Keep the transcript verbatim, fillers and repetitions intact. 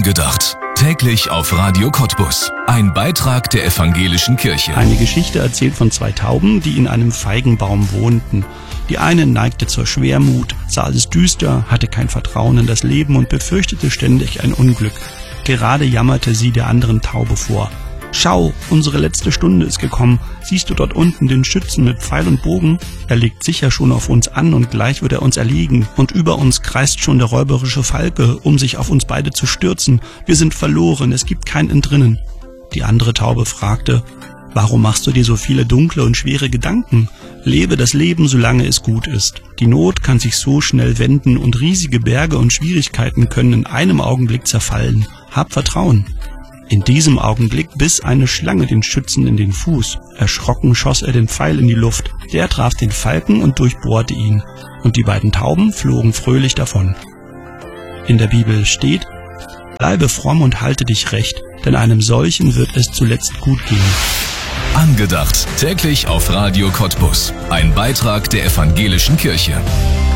Angedacht. Täglich auf Radio Cottbus. Ein Beitrag der Evangelischen Kirche. Eine Geschichte erzählt von zwei Tauben, die in einem Feigenbaum wohnten. Die eine neigte zur Schwermut, sah alles düster, hatte kein Vertrauen in das Leben und befürchtete ständig ein Unglück. Gerade jammerte sie der anderen Taube vor. »Schau, unsere letzte Stunde ist gekommen. Siehst du dort unten den Schützen mit Pfeil und Bogen? Er legt sicher schon auf uns an und gleich wird er uns erlegen. Und über uns kreist schon der räuberische Falke, um sich auf uns beide zu stürzen. Wir sind verloren, es gibt kein Entrinnen.« Die andere Taube fragte: »Warum machst du dir so viele dunkle und schwere Gedanken? Lebe das Leben, solange es gut ist. Die Not kann sich so schnell wenden und riesige Berge und Schwierigkeiten können in einem Augenblick zerfallen. Hab Vertrauen.« In diesem Augenblick biss eine Schlange den Schützen in den Fuß. Erschrocken schoss er den Pfeil in die Luft. Der traf den Falken und durchbohrte ihn. Und die beiden Tauben flogen fröhlich davon. In der Bibel steht: »Bleibe fromm und halte dich recht, denn einem solchen wird es zuletzt gut gehen.« Angedacht. Täglich auf Radio Cottbus. Ein Beitrag der Evangelischen Kirche.